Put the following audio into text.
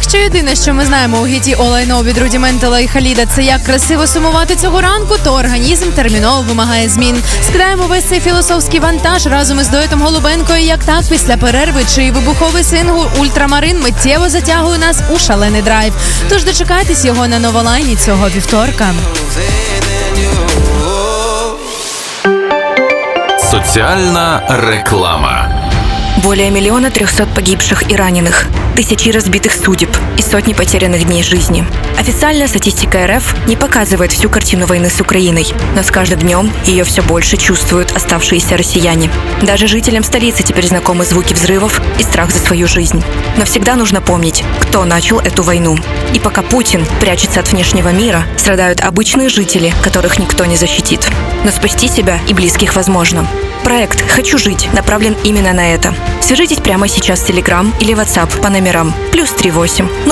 Якщо єдине, що ми знаємо у гіті All I Know від Рудіментала і Халіда, це як красиво сумувати цього ранку, то організм терміново вимагає змін. Скидаємо весь цей філософський вантаж разом із дуетом Голубенко і Як так після перерви, чий вибуховий сингл «Ультрамарин» миттєво затягує нас у шалений драйв. Тож дочекайтесь його на Новолайні цього вівторка. Социальная реклама. Более 1 300 000 погибших и раненых, тысячи разбитых судеб и сотни потерянных дней жизни. Официальная статистика РФ не показывает всю картину войны с Украиной, но с каждым днем ее все больше чувствуют оставшиеся россияне. Даже жителям столицы теперь знакомы звуки взрывов и страх за свою жизнь. Но всегда нужно помнить, кто начал эту войну. И пока Путин прячется от внешнего мира, страдают обычные жители, которых никто не защитит. Но спасти себя и близких возможно. Проект «Хочу жить» направлен именно на это. Свяжитесь прямо сейчас в Telegram или WhatsApp по номерам +38